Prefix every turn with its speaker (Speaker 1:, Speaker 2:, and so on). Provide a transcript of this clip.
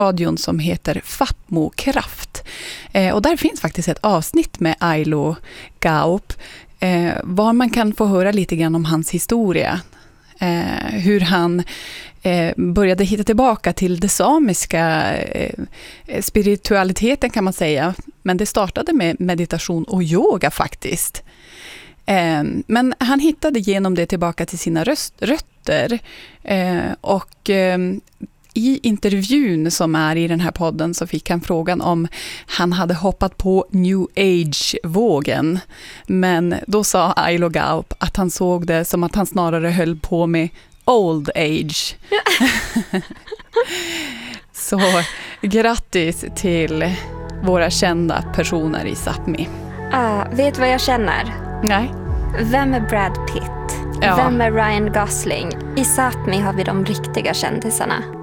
Speaker 1: radion som heter Fatmo-kraft. Och där finns faktiskt ett avsnitt med Ailo Gaup var man kan få höra lite grann om hans historia. Hur han började hitta tillbaka till det samiska spiritualiteten kan man säga. Men det startade med meditation och yoga faktiskt. Men han hittade genom det tillbaka till sina rötter. Och i intervjun som är i den här podden så fick han frågan om han hade hoppat på New Age-vågen. Men då sa Ailo Gaup att han såg det som att han snarare höll på med Old Age. Så grattis till våra kända personer i Sápmi.
Speaker 2: Vet vad jag känner?
Speaker 1: Nej.
Speaker 2: Vem är Brad Pitt? Ja. Vem är Ryan Gosling? I Sápmi har vi de riktiga kändisarna.